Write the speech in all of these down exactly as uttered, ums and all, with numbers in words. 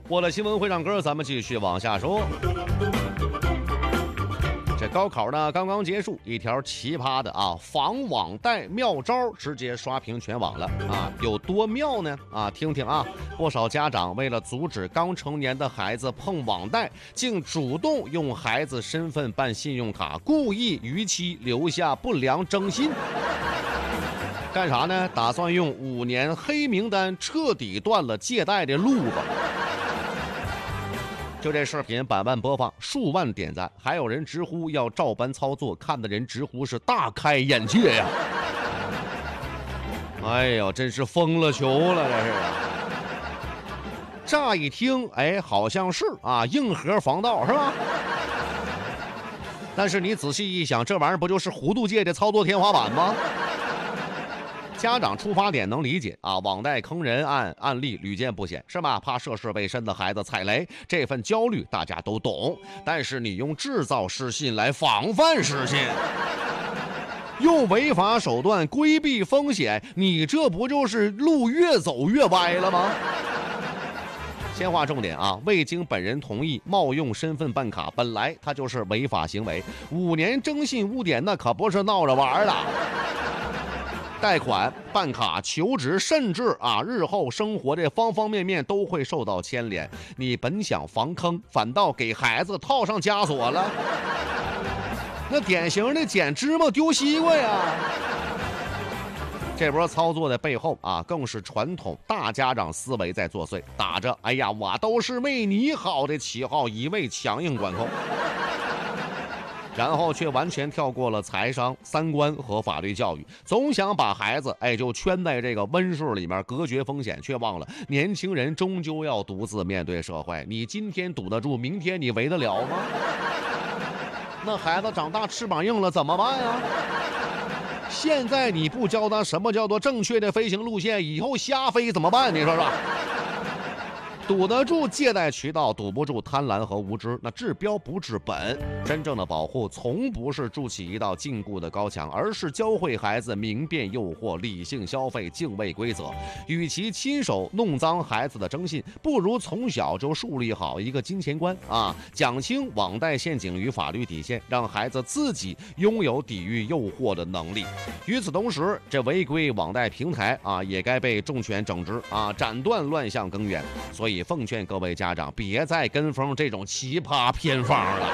过了新闻会唱歌，咱们继续往下说。这高考呢刚刚结束，一条奇葩的啊防网贷妙招直接刷屏全网了啊！有多妙呢？啊，听听啊，不少家长为了阻止刚成年的孩子碰网贷，竟主动用孩子身份办信用卡，故意逾期留下不良征信。干啥呢？打算用五年黑名单彻底断了借贷的路子。就这视频百万播放，数万点赞，还有人直呼要照搬操作，看的人直呼是大开眼界呀！哎呀，真是疯了球了，这是啊！乍一听，哎，好像是啊，硬核防盗是吧？但是你仔细一想，这玩意儿不就是糊涂界的操作天花板吗？家长出发点能理解啊，网贷坑人案案例屡见不鲜，是吧？怕涉世未深的孩子踩雷，这份焦虑大家都懂。但是你用制造失信来防范失信，用违法手段规避风险，你这不就是路越走越歪了吗？先划重点啊，未经本人同意冒用身份办卡，本来它就是违法行为。五年征信污点那可不是闹着玩的。贷款、办卡、求职，甚至啊，日后生活的方方面面都会受到牵连。你本想防坑，反倒给孩子套上枷锁了。那典型的捡芝麻丢西瓜呀！这波操作的背后啊，更是传统大家长思维在作祟，打着哎呀我都是为你好的旗号，一味强硬管控。然后却完全跳过了财商、三观和法律教育，总想把孩子哎就圈在这个温室里面隔绝风险，却忘了年轻人终究要独自面对社会。你今天堵得住，明天你围得了吗？那孩子长大翅膀硬了怎么办呀？现在你不教他什么叫做正确的飞行路线，以后瞎飞怎么办？你说说。堵得住借贷渠道，堵不住贪婪和无知，那治标不治本。真正的保护从不是筑起一道禁锢的高墙，而是教会孩子明辨诱惑、理性消费、敬畏规则。与其亲手弄脏孩子的征信，不如从小就树立好一个金钱观啊，讲清网贷陷阱与法律底线，让孩子自己拥有抵御诱惑的能力。与此同时，这违规网贷平台啊，也该被重拳整治啊，斩断乱象根源。所以奉劝各位家长，别再跟风这种奇葩偏方了。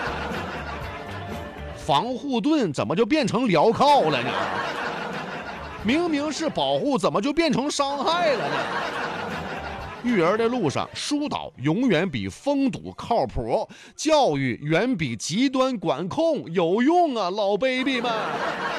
防护盾怎么就变成镣铐了呢？明明是保护，怎么就变成伤害了呢？育儿的路上，疏导永远比封堵靠谱，教育远比极端管控有用啊，老 baby 们。